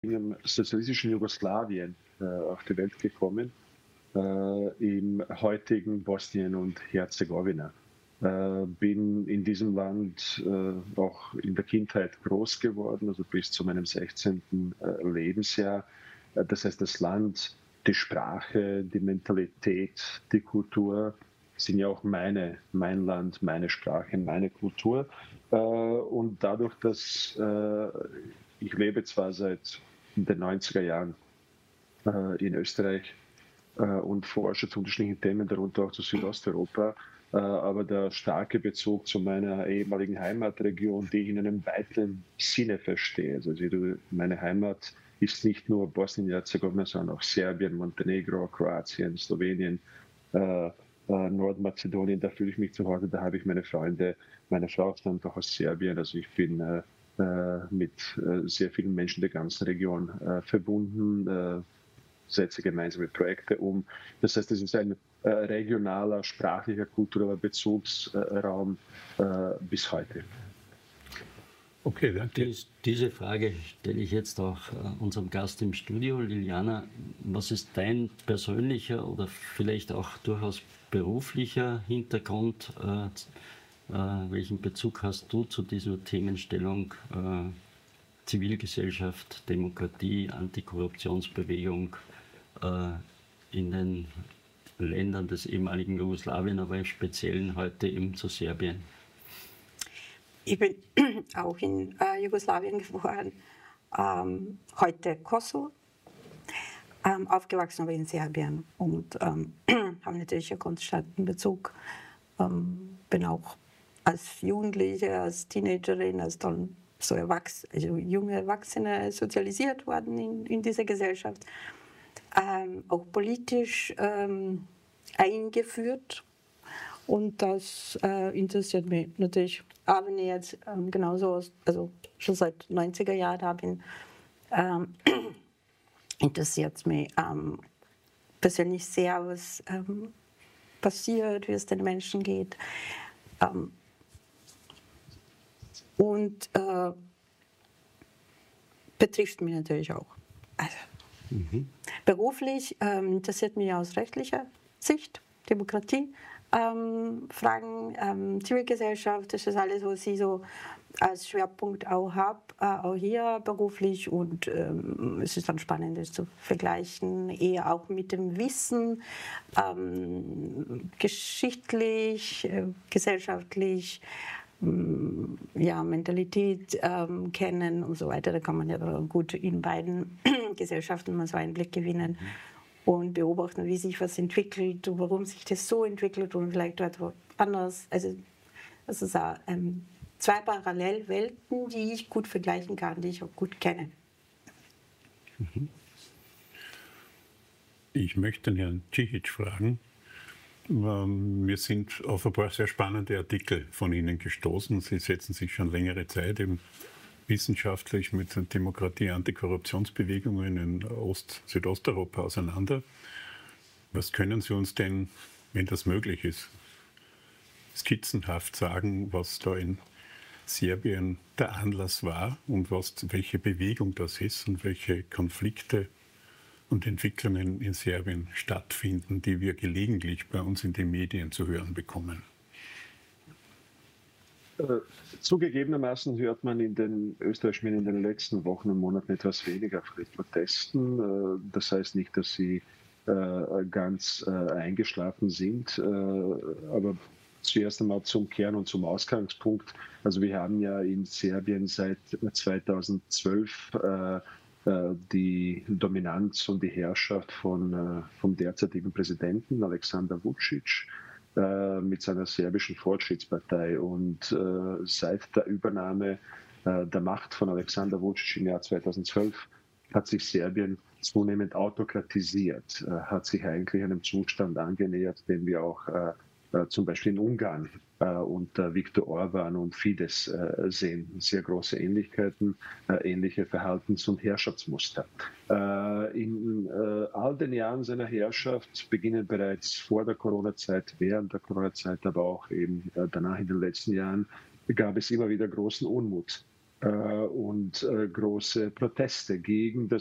im sozialistischen Jugoslawien auf die Welt gekommen, im heutigen Bosnien und Herzegowina. Bin in diesem Land auch in der Kindheit groß geworden, also bis zu meinem 16. Lebensjahr. Das heißt, das Land, die Sprache, die Mentalität, die Kultur sind ja auch mein Land, meine Sprache, meine Kultur. Und dadurch, dass ich lebe zwar seit den 90er Jahren in Österreich und forsche zu unterschiedlichen Themen, darunter auch zu Südosteuropa, aber der starke Bezug zu meiner ehemaligen Heimatregion, die ich in einem weiteren Sinne verstehe. Also meine Heimat ist nicht nur Bosnien-Herzegowina, sondern auch Serbien, Montenegro, Kroatien, Slowenien, Nordmazedonien. Da fühle ich mich zu Hause, da habe ich meine Freunde. Meine Frau stammt auch aus Serbien, also ich bin mit sehr vielen Menschen der ganzen Region verbunden, setze gemeinsame Projekte um. Das heißt, es ist ein regionaler, sprachlicher, kultureller Bezugsraum bis heute. Okay, danke. Diese Frage stelle ich jetzt auch unserem Gast im Studio. Liliana, was ist dein persönlicher oder vielleicht auch durchaus beruflicher Hintergrund? Welchen Bezug hast du zu dieser Themenstellung Zivilgesellschaft, Demokratie, Antikorruptionsbewegung in den Ländern des ehemaligen Jugoslawien, aber im Speziellen heute eben zu Serbien? Ich bin auch in Jugoslawien geboren, heute Kosovo, aufgewachsen aber in Serbien und habe natürlich einen konstanten Bezug. Bin auch als Jugendliche, als Teenagerin, als dann so junge Erwachsene sozialisiert worden in dieser Gesellschaft, auch politisch eingeführt. Und das interessiert mich natürlich, auch wenn ich jetzt genauso, also schon seit 90er Jahren da bin, interessiert es mich persönlich sehr, was passiert, wie es den Menschen geht. Und betrifft mich natürlich auch. Also, beruflich interessiert mich aus rechtlicher Sicht Demokratie. Fragen, Zivilgesellschaft, das ist alles, was ich so als Schwerpunkt auch habe, auch hier beruflich. Und es ist dann spannend, das zu vergleichen, eher auch mit dem Wissen, geschichtlich, gesellschaftlich, ja, Mentalität kennen und so weiter. Da kann man ja gut in beiden Gesellschaften mal so einen Blick gewinnen. Und beobachten, wie sich was entwickelt und warum sich das so entwickelt und vielleicht dort anders. Also das ist auch, zwei Parallelwelten, die ich gut vergleichen kann, die ich auch gut kenne. Ich möchte den Herrn Czihic fragen. Wir sind auf ein paar sehr spannende Artikel von Ihnen gestoßen. Sie setzen sich schon längere Zeit eben wissenschaftlich mit Demokratie, Antikorruptionsbewegungen in Südosteuropa auseinander. Was können Sie uns denn, wenn das möglich ist, skizzenhaft sagen, was da in Serbien der Anlass war und welche Bewegung das ist und welche Konflikte und Entwicklungen in Serbien stattfinden, die wir gelegentlich bei uns in den Medien zu hören bekommen? Zugegebenermaßen hört man in den österreichischen Medien in den letzten Wochen und Monaten etwas weniger von den Protesten. Das heißt nicht, dass sie ganz eingeschlafen sind, aber zuerst einmal zum Kern und zum Ausgangspunkt. Also wir haben ja in Serbien seit 2012 die Dominanz und die Herrschaft vom derzeitigen Präsidenten Aleksandar Vučić mit seiner serbischen Fortschrittspartei. Und seit der Übernahme der Macht von Aleksandar Vučić im Jahr 2012 hat sich Serbien zunehmend autokratisiert, hat sich eigentlich einem Zustand angenähert, den wir auch zum Beispiel in Ungarn unter Viktor Orban und Fidesz sehen. Sehr große Ähnlichkeiten, ähnliche Verhaltens- und Herrschaftsmuster. In all den Jahren seiner Herrschaft, beginnend bereits vor der Corona-Zeit, während der Corona-Zeit, aber auch eben danach in den letzten Jahren, gab es immer wieder großen Unmut und große Proteste gegen das